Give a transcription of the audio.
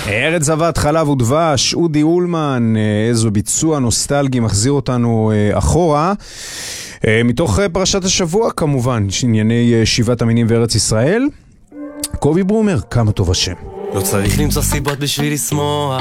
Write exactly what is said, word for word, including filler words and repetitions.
ארץ זבת חלב ודבש, אודי אולמן, איזו ביצוע נוסטלגי מחזיר אותנו אחורה. מתוך פרשת השבוע כמובן, ענייני שבעת המינים וארץ ישראל. קובי ברומר, כמה טוב השם. לא צריך למצוא סיבות בשביל לשמוח,